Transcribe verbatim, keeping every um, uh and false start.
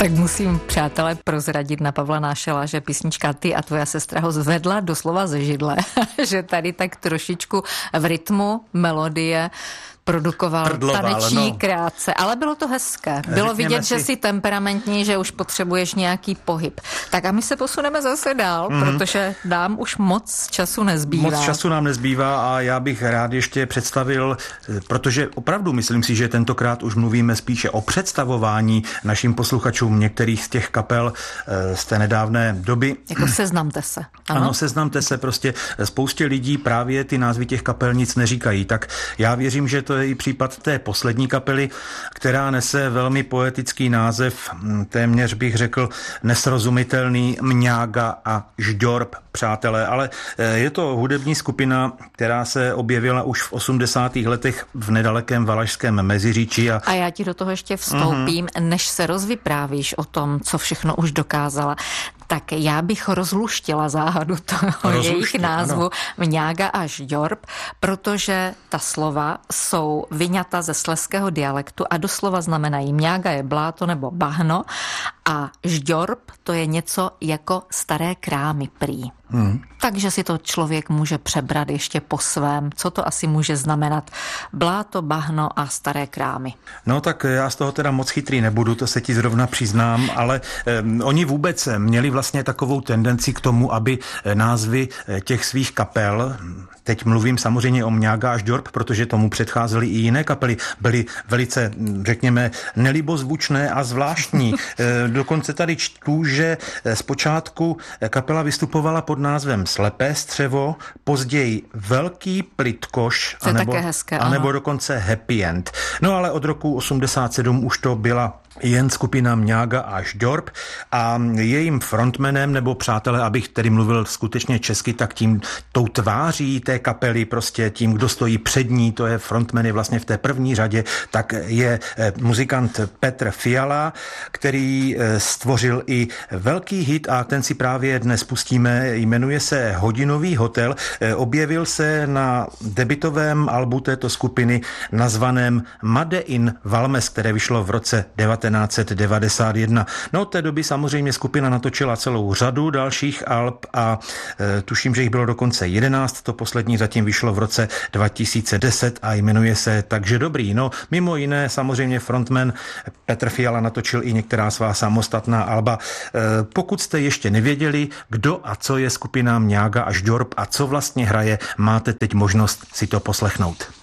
Tak musím, přátelé, prozradit na Pavla Nášela, že písnička Ty a tvoja sestra ho zvedla doslova ze židle, že tady tak trošičku v rytmu melodie produkoval Prdloval, taneční no. krátce, ale bylo to hezké. Bylo Řekněme vidět, si... že jsi temperamentní, že už potřebuješ nějaký pohyb. Tak a my se posuneme zase dál, mm-hmm. protože nám už moc času nezbývá. Moc času nám nezbývá a já bych rád ještě představil, protože opravdu myslím si, že tentokrát už mluvíme spíše o představování našim posluchačům některých z těch kapel z té nedávné doby. Jako seznamte se. Ano, ano seznamte se, prostě spoustě lidí právě ty názvy těch kapel nic neříkají. Tak já věřím, že to je i případ té poslední kapely, která nese velmi poetický název, téměř bych řekl nesrozumitelný, Mňága a Žďorb, přátelé, ale je to hudební skupina, která se objevila už v osmdesátých letech v nedalekém Valašském Meziříčí. A, a já ti do toho ještě vstoupím, uh-huh. než se rozvyprávíš o tom, co všechno už dokázala. Tak já bych rozluštila záhadu toho jejich názvu Mňága a Žďorb, protože ta slova jsou vyňata ze slezského dialektu a doslova znamenají Mňága je bláto nebo bahno a Žďorb to je něco jako staré krámy prý. Hmm. Takže si to člověk může přebrat ještě po svém. Co to asi může znamenat? Bláto, bahno a staré krámy. No tak já z toho teda moc chytrý nebudu, to se ti zrovna přiznám, ale eh, oni vůbec měli vlastně takovou tendenci k tomu, aby názvy těch svých kapel, teď mluvím samozřejmě o Mňága a Žďorb, protože tomu předcházely i jiné kapely, byly velice, řekněme, nelibozvučné a zvláštní. Eh, dokonce tady čtu, že zpočátku kapela vystupovala pod názvem Slepé střevo, později Velký plitkoš, anebo, hezké, anebo dokonce Happy End. No ale od roku osmdesát sedm už to byla jen skupina Mňága a Žďorb a jejím frontmanem, nebo přátelé, abych tedy mluvil skutečně česky, tak tím tou tváří té kapely, prostě tím, kdo stojí před ní, to je frontman je vlastně v té první řadě, tak je muzikant Petr Fiala, který stvořil i velký hit a ten si právě dnes pustíme, jmenuje se Hodinový hotel, objevil se na debutovém albu této skupiny nazvaném Made in Valmes, které vyšlo v roce devatenáct set devadesát jedna. No od té doby samozřejmě skupina natočila celou řadu dalších alb a e, tuším, že jich bylo dokonce jedenáct, to poslední zatím vyšlo v roce dva tisíce deset a jmenuje se Takže dobrý. No mimo jiné samozřejmě frontman Petr Fiala natočil i některá svá samostatná alba. E, pokud jste ještě nevěděli, kdo a co je skupina Mňága a Žďorb a co vlastně hraje, máte teď možnost si to poslechnout.